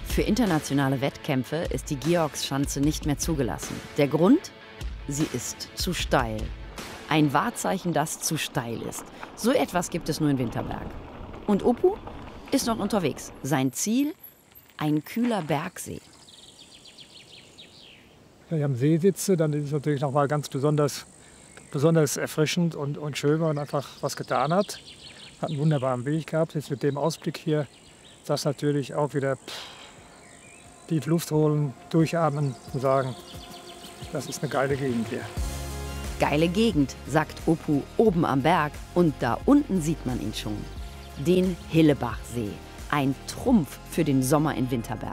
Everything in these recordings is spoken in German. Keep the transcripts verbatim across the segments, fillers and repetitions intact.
Für internationale Wettkämpfe ist die Georgsschanze nicht mehr zugelassen. Der Grund? Sie ist zu steil. Ein Wahrzeichen, das zu steil ist. So etwas gibt es nur in Winterberg. Und Opu ist noch unterwegs. Sein Ziel? Ein kühler Bergsee. Wenn ich am See sitze, dann ist es natürlich noch mal ganz besonders, besonders erfrischend und, und schön, wenn man einfach was getan hat. Hat einen wunderbaren Weg gehabt. Jetzt mit dem Ausblick hier, das natürlich auch wieder pff, tief Luft holen, durchatmen und sagen, das ist eine geile Gegend hier. Geile Gegend, sagt Opu oben am Berg. Und da unten sieht man ihn schon. Den Hillebachsee. Ein Trumpf für den Sommer in Winterberg.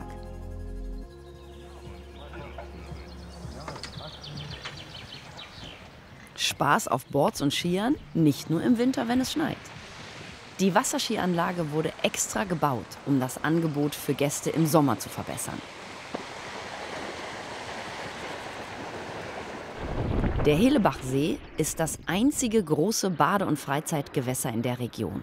Spaß auf Boards und Skiern, nicht nur im Winter, wenn es schneit. Die Wasserskianlage wurde extra gebaut, um das Angebot für Gäste im Sommer zu verbessern. Der Hillebachsee ist das einzige große Bade- und Freizeitgewässer in der Region.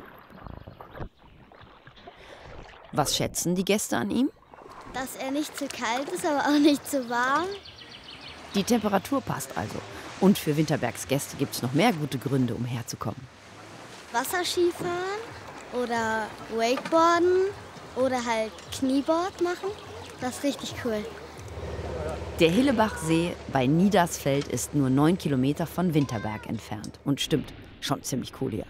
Was schätzen die Gäste an ihm? Dass er nicht zu kalt ist, aber auch nicht zu warm. Die Temperatur passt also. Und für Winterbergs Gäste gibt es noch mehr gute Gründe, um herzukommen. Wasserskifahren oder Wakeboarden oder halt Knieboard machen. Das ist richtig cool. Der Hillebachsee bei Niedersfeld ist nur neun Kilometer von Winterberg entfernt. Und stimmt, schon ziemlich cool hier.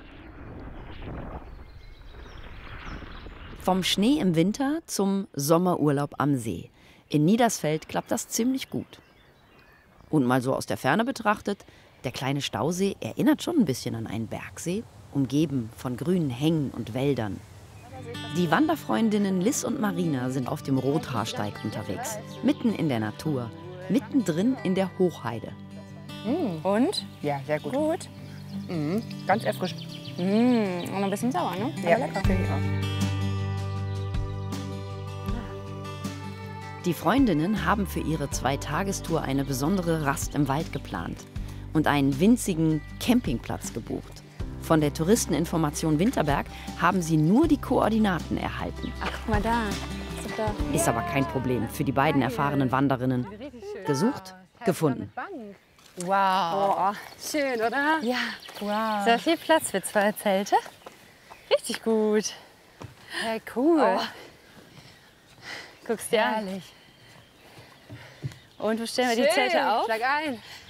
Vom Schnee im Winter zum Sommerurlaub am See. In Niedersfeld klappt das ziemlich gut. Und mal so aus der Ferne betrachtet, der kleine Stausee erinnert schon ein bisschen an einen Bergsee, umgeben von grünen Hängen und Wäldern. Die Wanderfreundinnen Liz und Marina sind auf dem Rothaarsteig unterwegs, mitten in der Natur, mittendrin in der Hochheide. Mm. Und? Ja, sehr gut. Gut. Mm. Ganz erfrischend. Mm. Und ein bisschen sauer, ne? Ja, lecker. Finde ich auch. Die Freundinnen haben für ihre Zweitagestour eine besondere Rast im Wald geplant und einen winzigen Campingplatz gebucht. Von der Touristeninformation Winterberg haben sie nur die Koordinaten erhalten. Ach, guck mal da. Ist, da. Ist aber kein Problem für die beiden erfahrenen Wanderinnen. Gesucht, gefunden. Wow. Oh, schön, oder? Ja. Wow. Sehr viel Platz für zwei Zelte. Richtig gut. Hey, cool. Oh. Guck's dir an. Und wo stellen wir die Zelte auf? Schlag ein.